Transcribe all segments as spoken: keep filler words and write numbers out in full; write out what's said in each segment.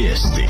Vijesti.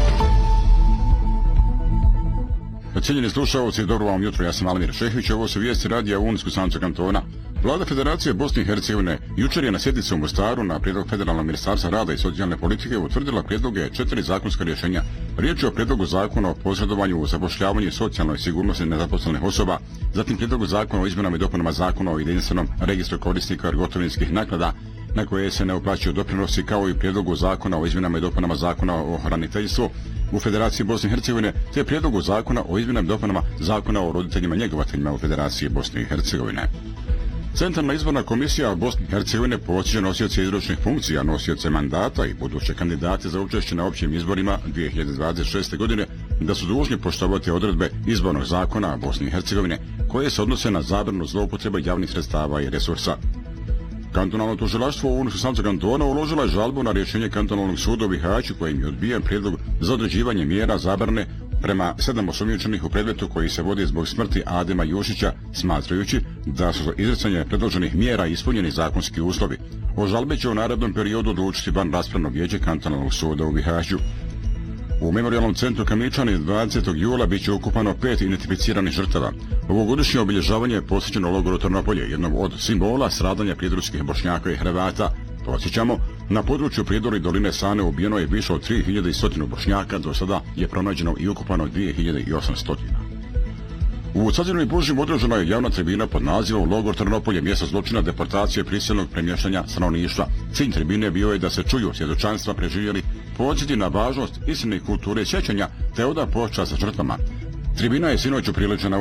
Cijenjeni slušalci, dobro vam jutro, ja sam Alimir Šehić, ovo su vijesti radija Unijskog Sanca kantona. Vlada Federacije Bosne i Hercegovine jučer je na sjednici u Mostaru na prijedlog Federalnog ministarstva rada i socijalne politike utvrdila prijedloge četiri zakonska rješenja. Riječ je o prijedlogu zakona o posredovanju u zapošljavanju i socijalnoj sigurnosti nezaposlenih osoba, zatim prijedlogu zakona o izmjenama i dopunama zakona o jedinstvenom registru korisnika gotovinskih naknada na koje se ne uplaćuju doprinosi, kao i prijedlogu zakona o izmjenama i dopunama zakona o hraniteljstvu u Federaciji Bosne i Hercegovine, te prijedlogu zakona o izmjenama i dopunama zakona o roditeljima njegovateljima u Federaciji Bosne i Hercegovine. Centralna izborna komisija Bosne i Hercegovine podsjeća nosioce izvršnih funkcija, nosioce mandata i buduće kandidate za učešće na općim izborima dvije hiljade dvadeset šeste. godine da su dužni poštovati odredbe izbornog zakona Bosne i Hercegovine koje se odnose na zabranu zloupotrebe javnih sredstava i resursa. Kantonalno tužilaštvo u Unijskog Sanca kantona uložila je žalbu na rješenje kantonalnog suda u Bihaću kojim je odbijen prijedlog za određivanje mjera zabrane prema sedam osumnjičenih u predmetu koji se vodi zbog smrti Adema Jušića, smatrajući da su za izricanje predloženih mjera ispunjeni zakonski uslovi. O žalbi će u narednom periodu odlučiti van raspravno vijeće kantonalnog suda u Bihaću. U Memorijalnom centru Kamničani dvadesetog jula bit će ukupano pet identificiranih žrtava. Ovogodišnje obilježavanje je posvećeno logoru Trnopolje, jednom od simbola stradanja prijedorskih Bošnjaka i Hrvata. Podsjećamo, na području Prijedora i doline Sane ubijeno je više od tri hiljade sto Bošnjaka, do sada je pronađeno i ukupano dvije hiljade osamsto. U Cazinu i Bužim održana je javna tribina pod nazivom Logor Trnopolje, mjesto zločina, deportacije i prisilnog premještanja stanovništva. Cilj tribine bio je da se čuju svjedočanstva preživjeli, podsjeti na važnost istine i kulture sjećanja te oda počast žrtvama. Tribina je sinoć upriličena